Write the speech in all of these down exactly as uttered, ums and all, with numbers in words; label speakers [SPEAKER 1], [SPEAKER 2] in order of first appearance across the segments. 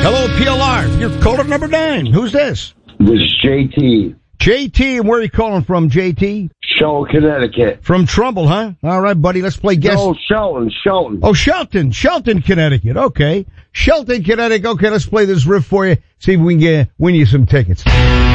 [SPEAKER 1] Hello, P L R. You're caller number nine. Who's this?
[SPEAKER 2] This is J T.
[SPEAKER 1] J T, and where are you calling from, J T?
[SPEAKER 2] Shelton, Connecticut.
[SPEAKER 1] From Trumbull, huh? All right, buddy, let's play guess.
[SPEAKER 2] No, Shelton, Shelton.
[SPEAKER 1] Oh, Shelton, Shelton, Connecticut. Okay. Shelton, Connecticut. Okay, let's play this riff for you. See if we can get, win you some tickets.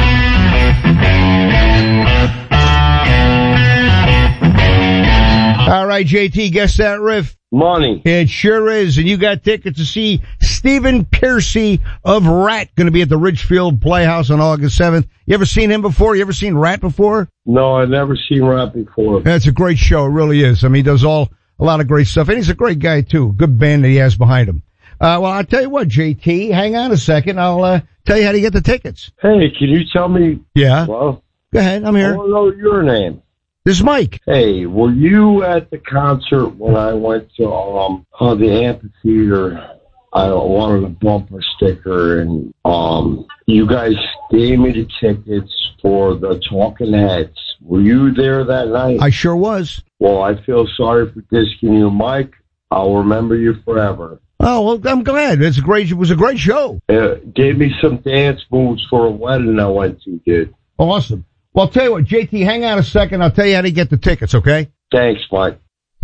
[SPEAKER 1] All right, J T, guess that riff.
[SPEAKER 2] Money.
[SPEAKER 1] It sure is, and you got tickets to see Stephen Pearcy of Rat, going to be at the Ridgefield Playhouse on August seventh. You ever seen him before? You ever seen Rat before?
[SPEAKER 2] No, I've never seen Rat before.
[SPEAKER 1] That's a great show, it really is. I mean, he does all, a lot of great stuff, and he's a great guy too. Good band that he has behind him. Uh, well, I'll tell you what, J T, hang on a second, I'll, uh, tell you how to get the tickets.
[SPEAKER 2] Hey, can you tell me?
[SPEAKER 1] Yeah?
[SPEAKER 2] Well,
[SPEAKER 1] go ahead, I'm
[SPEAKER 2] I
[SPEAKER 1] here.
[SPEAKER 2] want to know your name.
[SPEAKER 1] This is Mike.
[SPEAKER 2] Hey, were you at the concert when I went to um uh, the amphitheater? I wanted a bumper sticker, and um you guys gave me the tickets for the Talking Heads. Were you there that night?
[SPEAKER 1] I sure was.
[SPEAKER 2] Well, I feel sorry for disking you, Mike. I'll remember you forever.
[SPEAKER 1] Oh, well, I'm glad. It's a great, it was a great show.
[SPEAKER 2] It gave me some dance moves for a wedding I went to, dude.
[SPEAKER 1] Awesome. Well, I'll tell you what, J T, hang on a second. I'll tell you how to get the tickets, okay?
[SPEAKER 2] Thanks, Mike.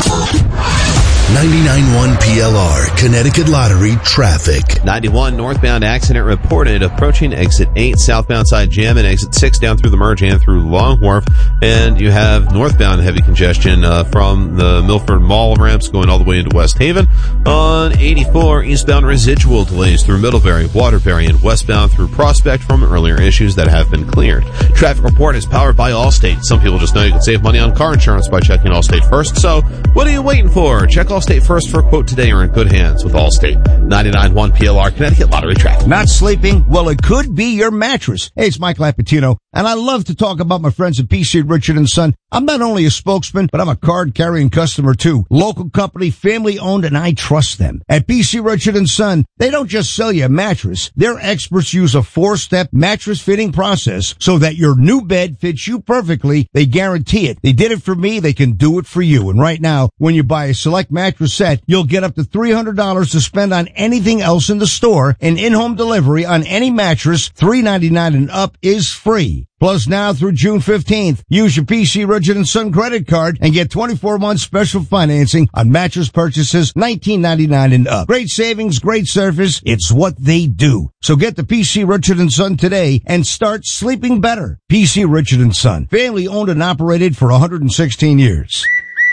[SPEAKER 3] ninety-nine point one P L R, Connecticut Lottery traffic.
[SPEAKER 4] ninety-one northbound accident reported approaching exit eight, southbound side jam, and exit six down through the merge and through Long Wharf. And you have northbound heavy congestion uh, from the Milford Mall ramps going all the way into West Haven. On eighty-four, eastbound residual delays through Middlebury, Waterbury, and westbound through Prospect from earlier issues that have been cleared. Traffic report is powered by Allstate. Some people just know you can save money on car insurance by checking Allstate first. So what are you waiting for? Check Allstate first for a quote today. You're in good hands with Allstate. ninety-nine point one P L R, Connecticut Lottery traffic.
[SPEAKER 1] Not sleeping? Well, it could be your mattress. Hey, it's Mike Lapatino, and I love to talk about my friends at P C Richard and Son. I'm not only a spokesman, but I'm a card-carrying customer, too. Local company, family-owned, and I trust them. At P C Richard and Son, they don't just sell you a mattress. Their experts use a four-step mattress fitting process so that your new bed fits you perfectly. They guarantee it. They did it for me. They can do it for you. And right now, when you buy a select mattress set, you'll get up to three hundred dollars to spend on anything else in the store, and in-home delivery on any mattress, three ninety-nine and up, is free. Plus, now through June fifteenth, use your P C Richard and Son credit card and get twenty-four months special financing on mattress purchases, nineteen ninety-nine and up. Great savings, great service. It's what they do. So get the P C Richard and Son today and start sleeping better. P C Richard and Son, family owned and operated for one hundred sixteen years.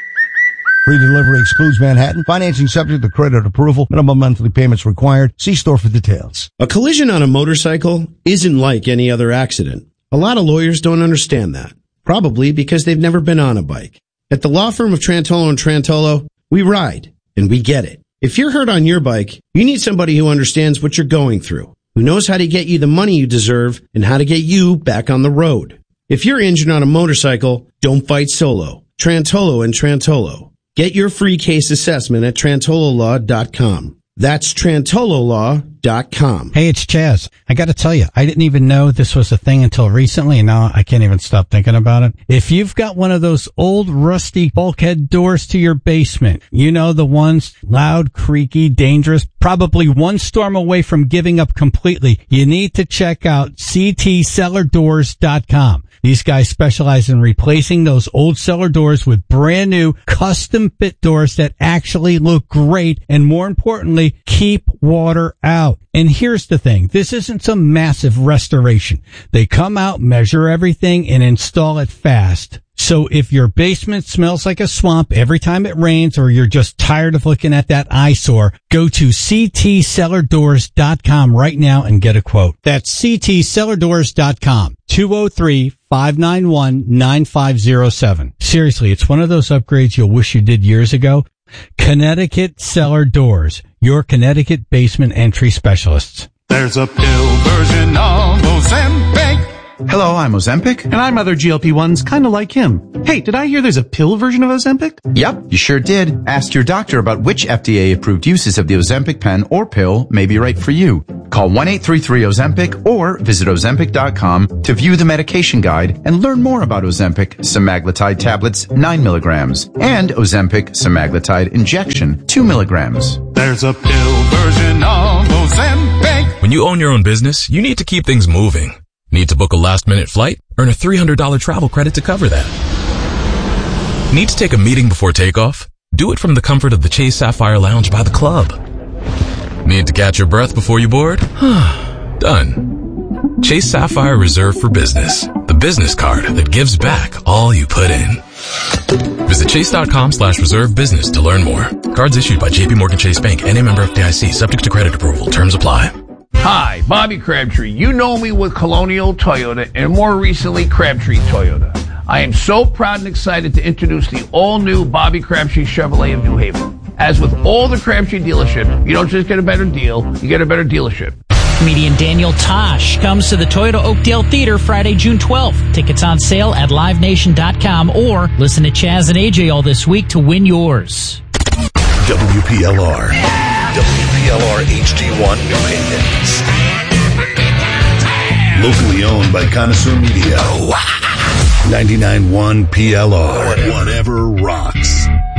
[SPEAKER 1] Free delivery excludes Manhattan. Financing subject to credit approval. Minimum monthly payments required. See store for details.
[SPEAKER 5] A collision on a motorcycle isn't like any other accident. A lot of lawyers don't understand that. Probably because they've never been on a bike. At the law firm of Trantolo and Trantolo, we ride, and we get it. If you're hurt on your bike, you need somebody who understands what you're going through, who knows how to get you the money you deserve and how to get you back on the road. If you're injured on a motorcycle, don't fight solo. Trantolo and Trantolo. Get your free case assessment at trantolo law dot com. That's trantolo law dot com.
[SPEAKER 6] Hey, it's Chaz. I got to tell you, I didn't even know this was a thing until recently, and now I can't even stop thinking about it. If you've got one of those old rusty bulkhead doors to your basement, you know, the ones loud, creaky, dangerous, probably one storm away from giving up completely, you need to check out c t cellar doors dot com. These guys specialize in replacing those old cellar doors with brand new custom fit doors that actually look great and, more importantly, keep water out. And here's the thing. This isn't some massive restoration. They come out, measure everything, and install it fast. So if your basement smells like a swamp every time it rains, or you're just tired of looking at that eyesore, go to c t cellar doors dot com right now and get a quote. That's c t cellar doors dot com. two oh three, five nine one, nine five oh seven. Seriously, it's one of those upgrades you'll wish you did years ago. Connecticut Cellar Doors, your Connecticut basement entry specialists.
[SPEAKER 7] There's a pill version of Ozempic.
[SPEAKER 8] Hello, I'm Ozempic.
[SPEAKER 9] And I'm other G L P ones kind of like him. Hey, did I hear there's a pill version of Ozempic?
[SPEAKER 8] Yep, you sure did. Ask your doctor about which F D A-approved uses of the Ozempic pen or pill may be right for you. Call one eight three three Ozempic or visit ozempic dot com to view the medication guide and learn more about Ozempic semaglutide tablets nine milligrams and Ozempic semaglutide injection two milligrams.
[SPEAKER 7] There's a pill version of Ozempic.
[SPEAKER 10] When When you own your own business, you need to keep things moving. Need to book a last-minute flight? Earn a three hundred dollars travel credit to cover that. Need to take a meeting before takeoff? Do it from the comfort of the Chase Sapphire Lounge by the club. Need to catch your breath before you board? Done. Chase Sapphire Reserve for Business. The business card that gives back all you put in. Visit chase.com slash reserve business to learn more. Cards issued by J P Morgan Chase Bank and a member F D I C, subject to credit approval. Terms apply.
[SPEAKER 11] Hi, Bobby Crabtree. You know me with Colonial Toyota and more recently Crabtree Toyota. I am so proud and excited to introduce the all-new Bobby Crabtree Chevrolet of New Haven. As with all the Crabtree dealerships, you don't just get a better deal, you get a better dealership.
[SPEAKER 12] Comedian Daniel Tosh comes to the Toyota Oakdale Theater Friday, June twelfth. Tickets on sale at live nation dot com or listen to Chaz and A J all this week to win yours.
[SPEAKER 3] W P L R. W P L R H D one New Haven. Locally owned by Connoisseur Media. ninety-nine point one P L R. Whatever rocks.